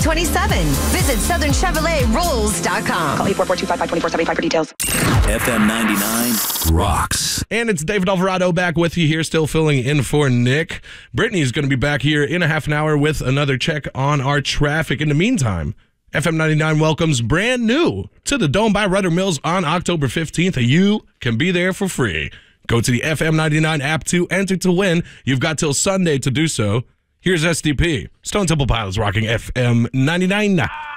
2027. Visit southernchevroletrolls.com. Call 844-255-2475 for details. FM 99 rocks. And it's David Alvarado back with you here, still filling in for Nick. Brittany's going to be back here in a half an hour with another check on our traffic. In the meantime, FM 99 welcomes brand new to the Dome by Rudder Mills on October 15th. You can be there for free. Go to the FM 99 app to enter to win. You've got till Sunday to do so. Here's SDP. Stone Temple Pilots rocking FM 99.